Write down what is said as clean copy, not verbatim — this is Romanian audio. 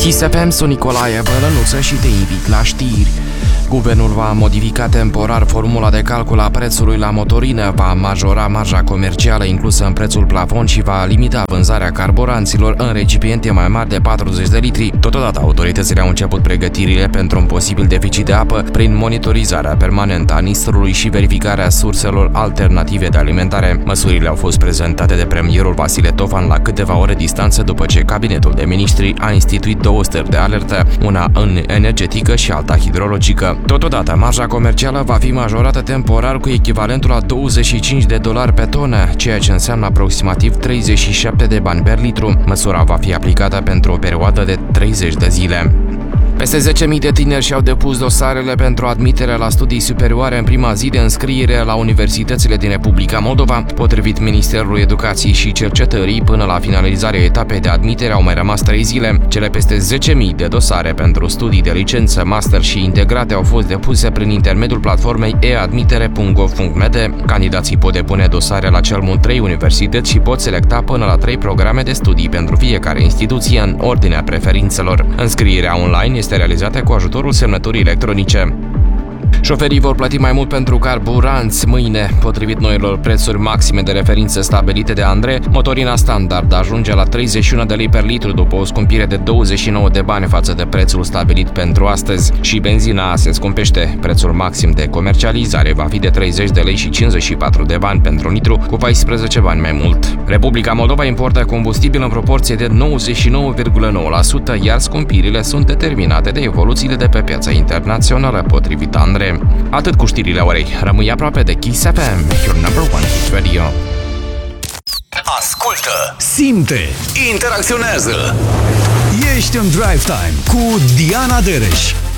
Kiss FM, sunt Nicolae Bălănuță și te invit la știri. Guvernul va modifica temporar formula de calcul a prețului la motorină, va majora marja comercială inclusă în prețul plafon și va limita vânzarea carburanților în recipiente mai mari de 40 de litri. Totodată, autoritățile au început pregătirile pentru un posibil deficit de apă prin monitorizarea permanentă a nistrului și verificarea surselor alternative de alimentare. Măsurile au fost prezentate de premierul Vasile Tofan la câteva ore distanță după ce cabinetul de ministri a instituit două stări de alertă, una energetică și alta hidrologică. Totodată, marja comercială va fi majorată temporar cu echivalentul la $25 pe tonă, ceea ce înseamnă aproximativ 37 de bani per litru. Măsura va fi aplicată pentru o perioadă de 30 de zile. Peste 10.000 de tineri și-au depus dosarele pentru admitere la studii superioare în prima zi de înscriere la universitățile din Republica Moldova. Potrivit Ministerului Educației și Cercetării, până la finalizarea etapei de admitere au mai rămas 3 zile. Cele peste 10.000 de dosare pentru studii de licență, master și integrate au fost depuse prin intermediul platformei eadmitere.gov.md. Candidații pot depune dosare la cel mult 3 universități și pot selecta până la 3 programe de studii pentru fiecare instituție în ordinea preferințelor. Înscrierea online este realizată cu ajutorul semnăturii electronice. Șoferii vor plăti mai mult pentru carburanți mâine. Potrivit noilor prețuri maxime de referință stabilite de Andrei, motorina standard ajunge la 31 de lei per litru după o scumpire de 29 de bani față de prețul stabilit pentru astăzi. Și benzina se scumpește. Prețul maxim de comercializare va fi de 30 de lei și 54 de bani pentru un litru, cu 14 bani mai mult. Republica Moldova importă combustibil în proporție de 99,9%, iar scumpirile sunt determinate de evoluțiile de pe piața internațională, potrivit Andrei. Atât cu știrile orei. Rămâi aproape de Kiss FM, your number one hit radio. Ascultă, simte, interacționează. Ești în Drive Time cu Diana Dereș.